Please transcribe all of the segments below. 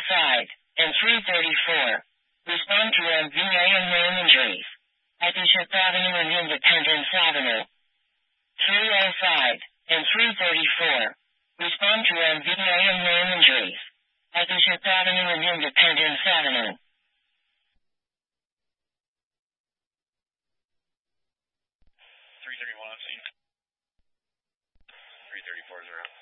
305 and 334. Respond to MVA and name injuries at Bishop Avenue and Independence Avenue. 305 and 334. Respond to MVA and name injuries at Bishop Avenue and Independence Avenue. 331 on scene. 334 is around.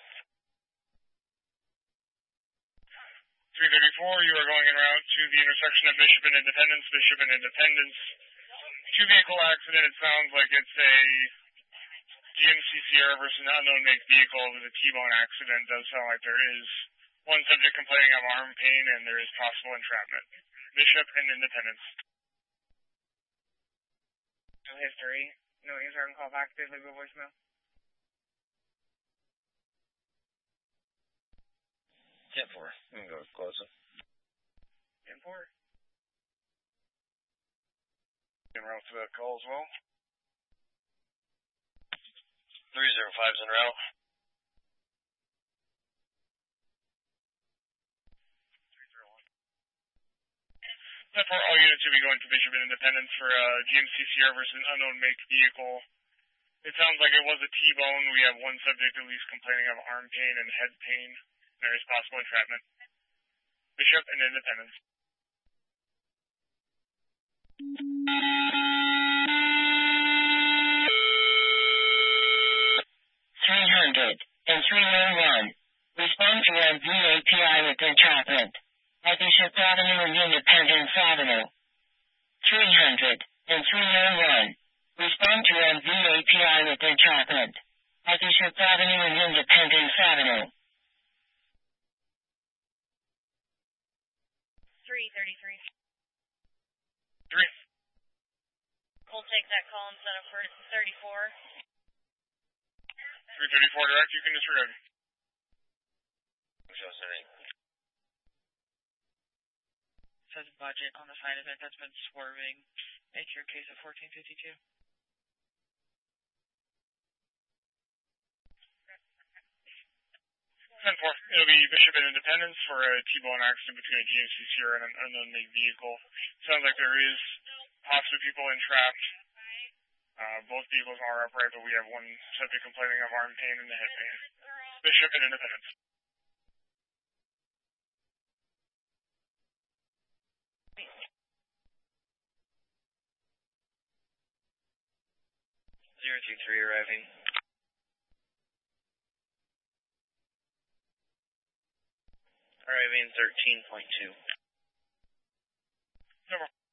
334, you are going en route to the intersection of Bishop and Independence. Bishop and Independence. Two-vehicle accident. It sounds like it's a GMC Sierra versus an unknown make vehicle. It was a T-bone accident. It does sound like there is one subject complaining of arm pain and there is possible entrapment. Bishop and Independence. No history. No answer. I can call back. Please leave a voicemail. 10-4. I'm going to go closer. 10-4. En route to that call as well. 305's en route. 301. 10-4, all units will be going to Bishop and Independence for GMC Sierra versus an unknown make vehicle. It sounds like it was a T-bone. We have one subject at least complaining of arm pain and head pain. There is possible entrapment. Bishop and Independence. 300 and 301. Respond to MVAPI with entrapment at Bishop Avenue and Independence Avenue. 300 and 301. Respond to MVAPI with entrapment at Bishop Avenue and Independence Avenue. 333. 3. We'll take that call and set up for 34. 334 direct, you can disregard. Says budget on the side of it that's been swerving. Make your case at 1452. 10-4. It'll be Bishop and Independence for a T-bone accident between a GMC Sierra and an unknown make vehicle. Sounds like there is possibly people entrapped. Both vehicles are upright, but we have one subject complaining of arm pain and head pain. Bishop and Independence. 023 arriving. Arriving 13.2.